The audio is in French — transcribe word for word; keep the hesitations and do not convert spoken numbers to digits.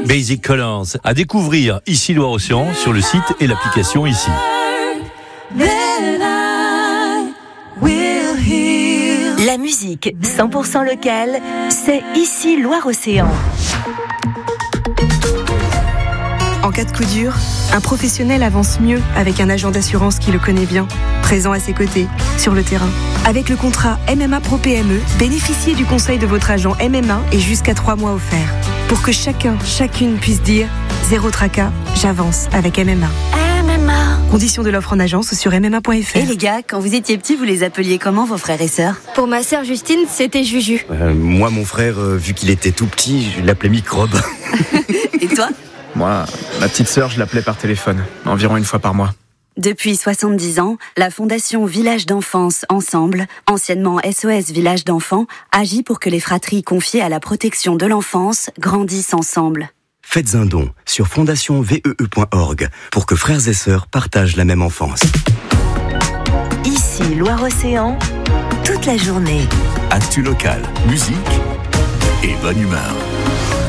Basic Colors. À découvrir ici Loire-Océan sur le site et l'application ici. La musique cent pour cent locale, c'est ici Loire-Océan. En cas de coup dur, un professionnel avance mieux avec un agent d'assurance qui le connaît bien, présent à ses côtés, sur le terrain. Avec le contrat M M A Pro P M E, bénéficiez du conseil de votre agent M M A et jusqu'à trois mois offerts. Pour que chacun, chacune puisse dire « Zéro tracas, j'avance avec M M A ». M M A. Conditions de l'offre en agence sur m m a point f r. Et les gars, quand vous étiez petits, vous les appeliez comment vos frères et sœurs? Pour ma sœur Justine, c'était Juju. Euh, moi, mon frère, euh, vu qu'il était tout petit, je l'appelais Microbe. Et toi? Moi, ma petite sœur, je l'appelais par téléphone, environ une fois par mois. Depuis soixante-dix ans, la Fondation Village d'Enfance Ensemble, anciennement S O S Village d'Enfants, agit pour que les fratries confiées à la protection de l'enfance grandissent ensemble. Faites un don sur fondation v e e point org pour que frères et sœurs partagent la même enfance. Ici Loire-Océan, toute la journée. Actu local, musique et bonne humeur.